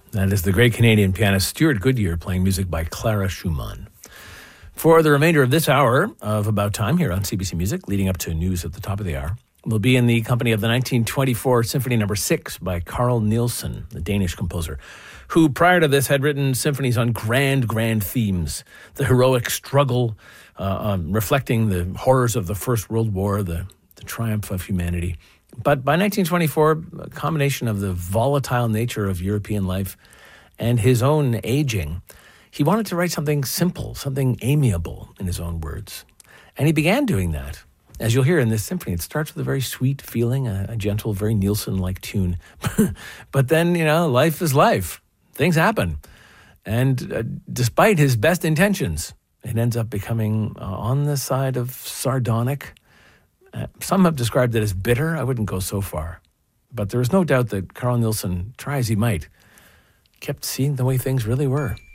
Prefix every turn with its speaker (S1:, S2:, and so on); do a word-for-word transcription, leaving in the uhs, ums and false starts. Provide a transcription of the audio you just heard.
S1: That is the great Canadian pianist Stuart Goodyear playing music by Clara Schumann. For the remainder of this hour of About Time here on C B C Music, leading up to news at the top of the hour, we'll be in the company of the nineteen twenty-four Symphony Number Six by Carl Nielsen, the Danish composer, who prior to this had written symphonies on grand, grand themes, the heroic struggle, uh, um, reflecting the horrors of the First World War, the, the triumph of humanity. But by nineteen twenty-four, a combination of the volatile nature of European life and his own aging, he wanted to write something simple, something amiable, in his own words. And he began doing that. As you'll hear in this symphony, it starts with a very sweet feeling, a, a gentle, very Nielsen-like tune. But then, you know, life is life. Things happen. And uh, despite his best intentions, it ends up becoming uh, on the side of sardonic. Uh, some have described it as bitter. I wouldn't go so far. But there is no doubt that Carl Nielsen, try as he might, kept seeing the way things really were.